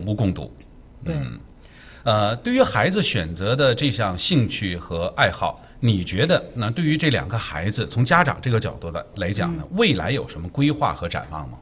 无共睹。 对， 对于孩子选择的这项兴趣和爱好，你觉得那对于这2个孩子，从家长这个角度来讲呢，未来有什么规划和展望吗？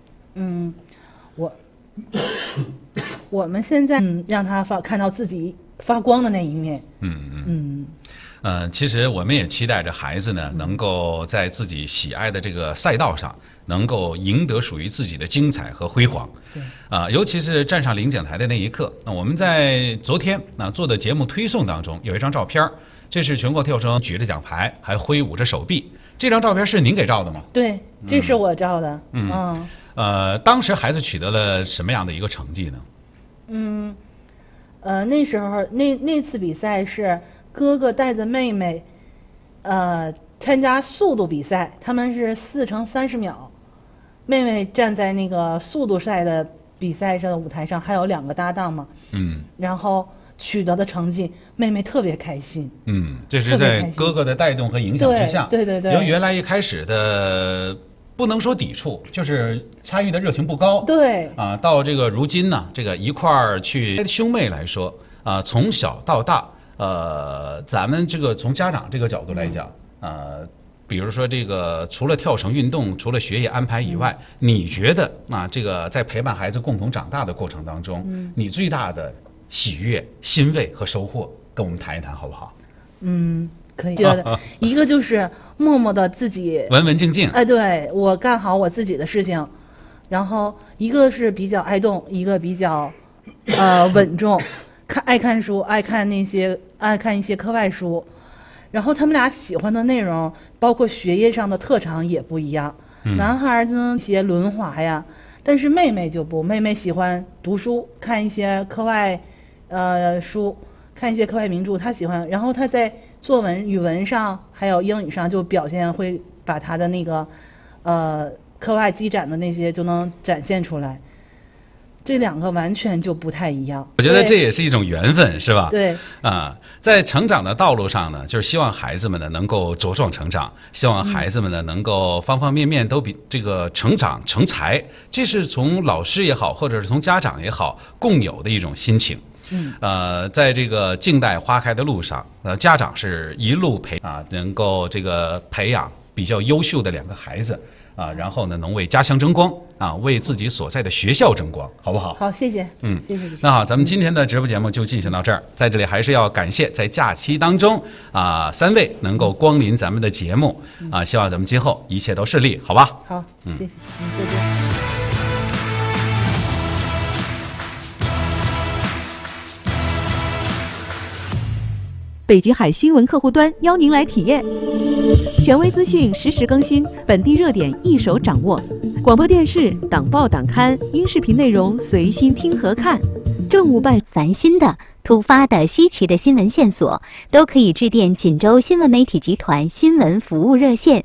我们现在让他看到自己发光的那一面。 其实我们也期待着孩子呢，能够在自己喜爱的这个赛道上，能够赢得属于自己的精彩和辉煌。 对， 尤其是站上领奖台的那一刻。那我们在昨天做的节目推送当中有一张照片，这是全国跳绳举着奖牌，还挥舞着手臂。这张照片是您给照的吗？ 对，这是我照的。 当时孩子取得了什么样的一个成绩呢？ 那时候那次比赛是哥哥带着妹妹，参加速度比赛，他们是4乘30秒，妹妹站在那个速度赛的比赛上的舞台上，还有2个搭档嘛，然后取得的成绩，妹妹特别开心。 这是在哥哥的带动和影响之下， 对， 由原来一开始的不能说抵触，就是参与的热情不高， 对到这个如今呢，这个一块儿去，兄妹来说从小到大。咱们这个从家长这个角度来讲，比如说这个除了跳绳运动，除了学业安排以外，你觉得这个在陪伴孩子共同长大的过程当中，你最大的喜悦、欣慰和收获，跟我们谈一谈好不好？ 可以。一个就是默默的自己文文静静， 对，我干好我自己的事情，然后一个是比较爱动，一个比较稳重。爱看书，爱看一些课外书，然后他们俩喜欢的内容，包括学业上的特长也不一样。男孩呢，一些轮滑呀，但是妹妹就不，妹妹喜欢读书，看一些课外书，看一些课外名著，她喜欢。然后她在作文、语文上还有英语上就表现会把她的那个课外积攒的那些就能展现出来。这2个完全就不太一样， 我觉得这也是一种缘分，是吧？ 对在成长的道路上呢，就是希望孩子们呢能够茁壮成长，希望孩子们呢能够方方面面都比这个成长成才，这是从老师也好，或者是从家长也好共有的一种心情。在这个静待花开的路上，家长是一路能够这个培养比较优秀的2个孩子。然后呢，能为家乡争光为自己所在的学校争光，好不好？ 好，谢谢。谢谢。 那好，咱们今天的直播节目就进行到这儿。在这里还是要感谢在假期当中3位能够光临咱们的节目希望咱们今后一切都顺利，好吧？ 好，谢谢。再见。 北极海新闻客户端邀您来体验，权威资讯实时更新，本地热点一手掌握，广播电视、党报党刊、音视频内容随心听和看。政务办烦心的、突发的、稀奇的新闻线索，都可以致电锦州新闻媒体集团新闻服务热线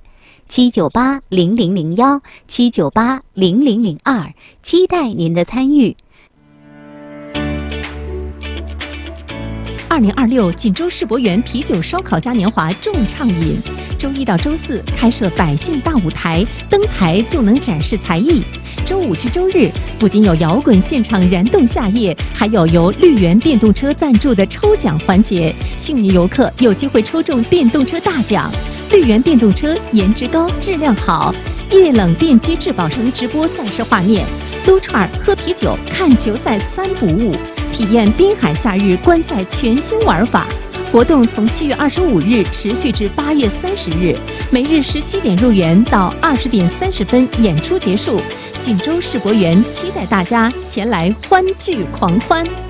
7980001、7980002，期待您的参与。 2026锦州世博园啤酒烧烤嘉年华重畅饮，周1到周4开设百姓大舞台，登台就能展示才艺。周5至周日不仅有摇滚现场燃动夏夜，还有由绿源电动车赞助的抽奖环节，幸运游客有机会抽中电动车大奖。绿源电动车颜值高，质量好，液冷电机质保成直播赛事画面，撸串喝啤酒看球赛3不误。体验滨海夏日观赛全新玩法，活动从7月25日持续至8月30日，每日17点入园到20点30分演出结束。锦州世博园期待大家前来欢聚狂欢。